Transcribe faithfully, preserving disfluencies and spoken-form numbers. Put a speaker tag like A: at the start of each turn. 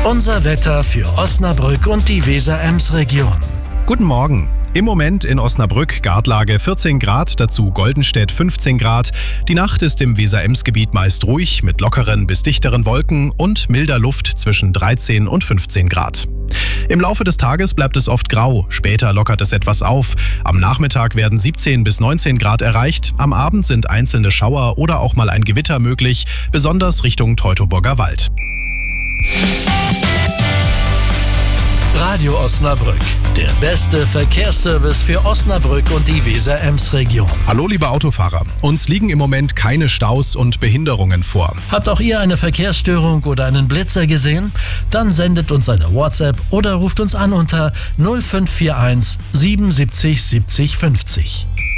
A: Unser Wetter für Osnabrück und die Weser-Ems-Region.
B: Guten Morgen. Im Moment in Osnabrück Gartlage vierzehn Grad, dazu Goldenstedt fünfzehn Grad. Die Nacht ist im Weser-Ems-Gebiet meist ruhig mit lockeren bis dichteren Wolken und milder Luft zwischen dreizehn und fünfzehn Grad. Im Laufe des Tages bleibt es oft grau, später lockert es etwas auf. Am Nachmittag werden siebzehn bis neunzehn Grad erreicht, am Abend sind einzelne Schauer oder auch mal ein Gewitter möglich, besonders Richtung Teutoburger Wald.
A: Radio Osnabrück, der beste Verkehrsservice für Osnabrück und die Weser-Ems-Region.
B: Hallo liebe Autofahrer, uns liegen im Moment keine Staus und Behinderungen vor.
A: Habt auch ihr eine Verkehrsstörung oder einen Blitzer gesehen? Dann sendet uns eine WhatsApp oder ruft uns an unter null fünf vier eins siebenundsiebzig siebzig fünfzig.